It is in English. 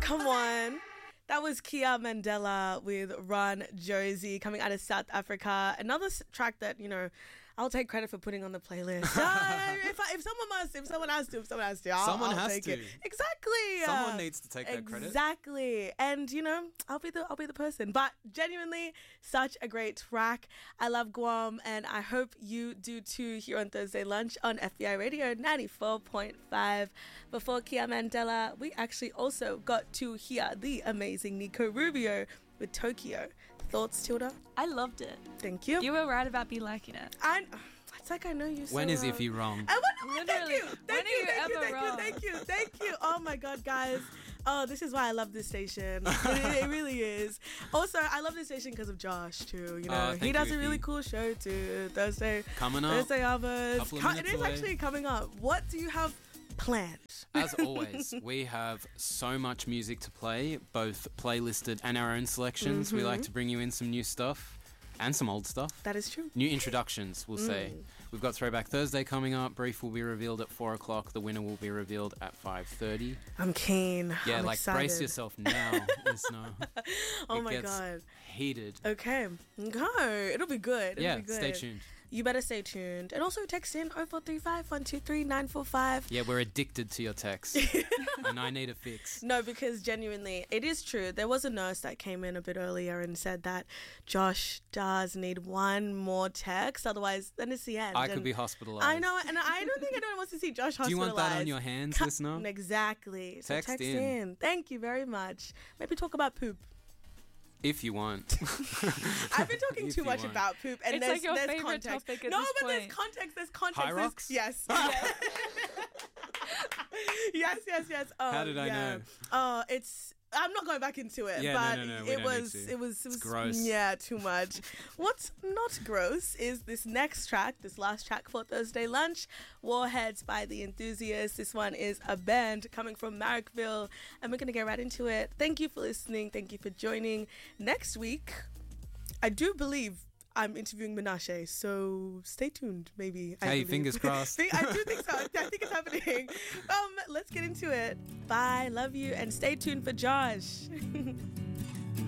Come on. That was Kia Mandela with Run Josie coming out of South Africa. Another track that, I'll take credit for putting on the playlist. If someone has to, I'll take it. Exactly. Someone needs to take that credit. Exactly. And I'll be the person. But genuinely, such a great track. I love Guam, and I hope you do too here on Thursday Lunch on FBI Radio 94.5. Before Kia Mandela, we actually also got to hear the amazing Nico Rubio with Tokyo. Thoughts, Tilda? I loved it. Thank you. You were right about me liking it. It's like I know you so When is well. If You Wrong? Literally. Thank you. Oh my God, guys. Oh, this is why I love this station. It really is. Also, I love this station because of Josh too. He does a really cool show too. Thursday Hours. It is actually coming up. What do you have planned? As always, we have so much music to play, both playlisted and our own selections. We like to bring you in some new stuff and some old stuff. That is true. New introductions, we'll say. We've got Throwback Thursday coming up. Brief will be revealed at 4 o'clock. The winner will be revealed at 5:30. I'm keen. Yeah, I'm excited. Brace yourself now, listener. Oh my God. Heated. Okay. It'll be good. It'll be good. Stay tuned. You better stay tuned. And also text in 0435 123 945. Yeah, we're addicted to your text. And I need a fix. No, because genuinely, it is true. There was a nurse that came in a bit earlier and said that Josh does need one more text. Otherwise, then it's the end. I could be hospitalized. I know. And I don't think anyone wants to see Josh hospitalized. Do you want that on your hands, listener? Exactly. So Text in. Thank you very much. Maybe talk about poop. If you want. I've been talking too much about poop, and it's there's, like your there's favorite context. topic at no, this but point. There's context. High rocks? Yes. Yes. Oh, How did I know? Oh, I'm not going back into it, Yeah, but no, it was gross. Yeah, too much. What's not gross is this next track, this last track for Thursday Lunch, Warheads by The Enthusiasts. This one is a band coming from Marrickville, and we're going to get right into it. Thank you for listening. Thank you for joining. Next week, I do believe I'm interviewing Menashe, so stay tuned, maybe. Hey, fingers crossed. I do think so. I think it's happening. Let's get into it. Bye, love you, and stay tuned for Josh.